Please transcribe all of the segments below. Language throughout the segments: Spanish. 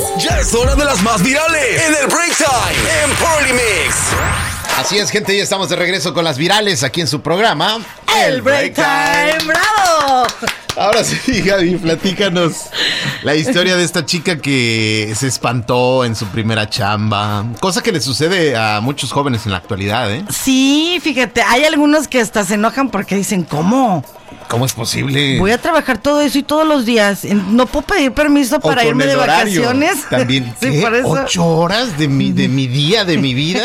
Ya es hora de las más virales en el Break Time en Party Mix. Así es, gente, ya estamos de regreso con las virales aquí en su programa El Break Time. ¡Bravo! Ahora sí, Gaby, platícanos la historia de esta chica que se espantó en su primera chamba. Cosa que le sucede a muchos jóvenes en la actualidad, ¿eh? Sí, fíjate, hay algunos que hasta se enojan porque dicen, ¿cómo? ¿Cómo es posible? Voy a trabajar todo eso y todos los días. No puedo pedir permiso para irme de vacaciones. También, sí, ¿qué? por eso. 8 horas de mi día, de mi vida.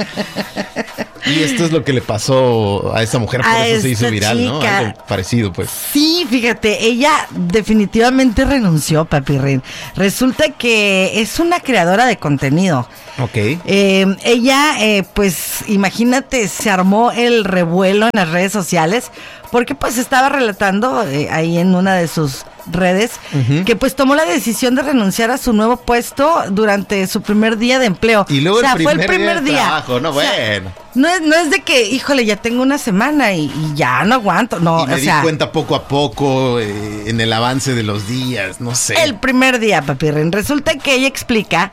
Y esto es lo que le pasó a esta mujer, por eso se hizo viral, chica, ¿no? Algo parecido, pues. Sí, fíjate, ella definitivamente renunció, Papirrín. Resulta que es una creadora de contenido. Ok. Ella, pues, imagínate, se armó el revuelo en las redes sociales porque pues estaba relatando ahí en una de sus redes que pues tomó la decisión de renunciar a su nuevo puesto durante su primer día de empleo. Y luego fue el primer día. Trabajo, no, bueno. No es de que, híjole, ya tengo una semana y ya no aguanto. No, y me di cuenta poco a poco en el avance de los días, no sé. El primer día, Papirrín. Resulta que ella explica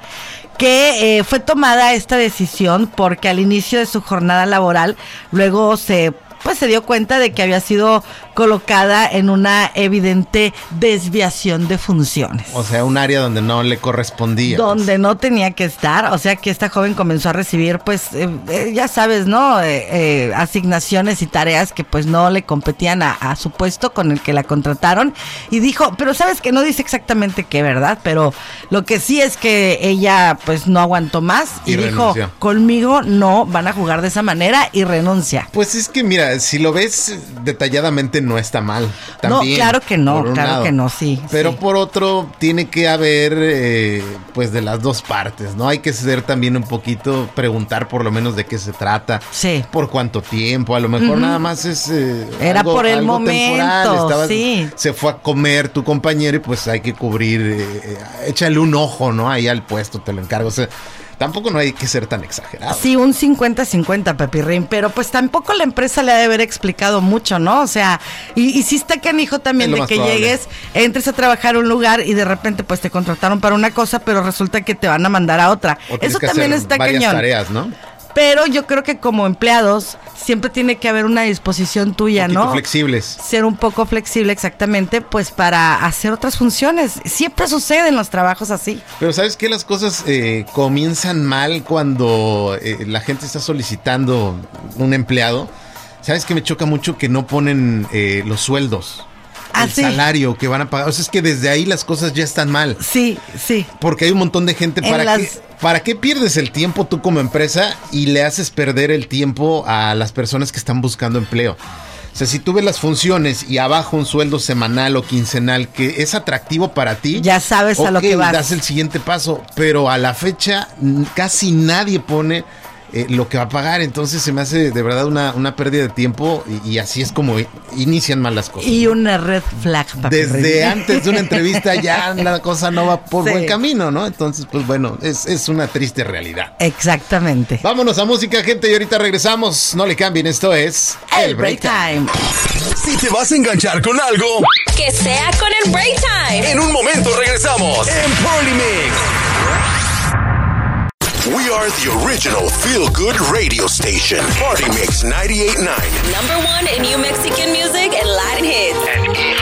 que fue tomada esta decisión porque al inicio de su jornada laboral, luego se dio cuenta de que había sido colocada en una evidente desviación de funciones. O sea, un área donde no le correspondía. Donde no tenía que estar. O sea, que esta joven comenzó a recibir, pues, ya sabes, ¿no? Asignaciones y tareas que, pues, no le competían a su puesto con el que la contrataron. Y dijo, pero sabes que no dice exactamente qué, ¿verdad? Pero lo que sí es que ella, pues, no aguantó más. Y dijo, conmigo no van a jugar de esa manera, y renuncia. Pues es que, mira, si lo ves detalladamente no está mal. También, no, claro que no, sí. Pero sí. Por otro, tiene que haber, pues, de las dos partes, ¿no? Hay que ser también un poquito, preguntar por lo menos de qué se trata. Sí. Por cuánto tiempo, a lo mejor nada más es era algo, por el algo momento, sí. Se fue a comer tu compañero y pues hay que cubrir, échale un ojo, ¿no? Ahí al puesto, te lo encargo, o sea, tampoco no hay que ser tan exagerado. Sí, un 50-50, Papirrín, pero pues tampoco la empresa le ha de haber explicado mucho, ¿no? O sea, y sí está canijo también de que llegues, entres a trabajar a un lugar y de repente pues te contrataron para una cosa, pero resulta que te van a mandar a otra. Eso también está varias cañón. Tareas, ¿no? Pero yo creo que como empleados siempre tiene que haber una disposición tuya, ¿no? Flexibles. Ser un poco flexible, exactamente, pues para hacer otras funciones. Siempre sucede en los trabajos así. Pero ¿sabes qué? Las cosas comienzan mal cuando la gente está solicitando un empleado. ¿Sabes qué me choca mucho? Que no ponen los sueldos. El salario que van a pagar. O sea, es que desde ahí las cosas ya están mal. Sí, sí. Porque hay un montón de gente. ¿Para qué pierdes el tiempo tú como empresa y le haces perder el tiempo a las personas que están buscando empleo? O sea, si tú ves las funciones y abajo un sueldo semanal o quincenal que es atractivo para ti, ya sabes a lo que vas. Das el siguiente paso. Pero a la fecha casi nadie pone lo que va a pagar, entonces se me hace de verdad una pérdida de tiempo y así es como inician mal las cosas. Y una red flag. Desde antes de una entrevista ya la cosa no va por buen camino, ¿no? Entonces, pues bueno, es una triste realidad. Exactamente. Vámonos a música, gente, y ahorita regresamos. No le cambien, esto es El Break Time. Si te vas a enganchar con algo, que sea con el Break Time. En un momento regresamos en Party Mix. We are the original feel-good radio station. Party Mix 98.9. #1 in New Mexican music and Latin hits.